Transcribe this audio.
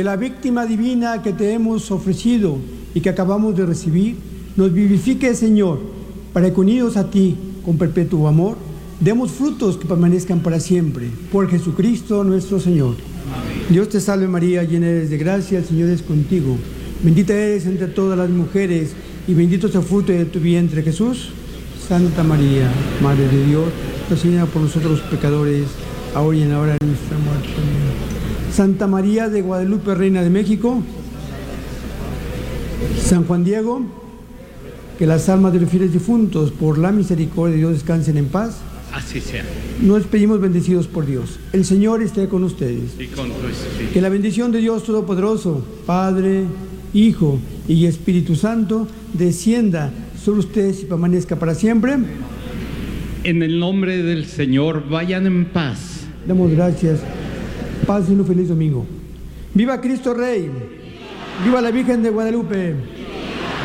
Que la víctima divina que te hemos ofrecido y que acabamos de recibir, nos vivifique, Señor, para que unidos a ti con perpetuo amor, demos frutos que permanezcan para siempre. Por Jesucristo nuestro Señor. Amén. Dios te salve María, llena eres de gracia, el Señor es contigo. Bendita eres entre todas las mujeres y bendito es el fruto de tu vientre, Jesús. Santa María, Madre de Dios, ruega por nosotros los pecadores, ahora y en la hora de nuestra muerte. Amén. Santa María de Guadalupe, Reina de México. San Juan Diego, que las almas de los fieles difuntos, por la misericordia de Dios, descansen en paz. Así sea. Nos despedimos bendecidos por Dios. El Señor esté con ustedes. Y con tu espíritu. Que la bendición de Dios Todopoderoso, Padre, Hijo y Espíritu Santo, descienda sobre ustedes y permanezca para siempre. En el nombre del Señor, vayan en paz. Damos gracias. Paz y un feliz domingo. ¡Viva Cristo Rey! ¡Viva la Virgen de Guadalupe!